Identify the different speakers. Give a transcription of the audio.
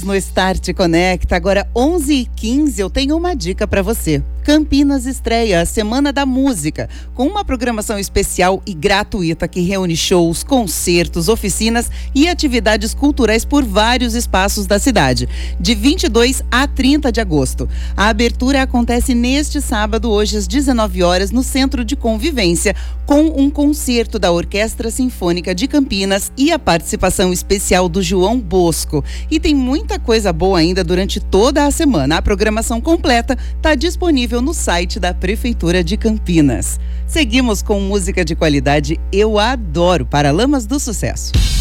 Speaker 1: No Start Conecta, agora 11h15, eu tenho uma dica para você. Campinas estreia a Semana da Música, com uma programação especial e gratuita que reúne shows, concertos, oficinas e atividades culturais por vários espaços da cidade, de 22 a 30 de agosto. A abertura acontece neste sábado, hoje às 19 horas, no Centro de Convivência, com um concerto da Orquestra Sinfônica de Campinas e a participação especial do João Bosco. E tem muita coisa boa ainda durante toda a semana. A programação completa está disponível no site da Prefeitura de Campinas. Seguimos com música de qualidade. Eu adoro Paralamas do Sucesso.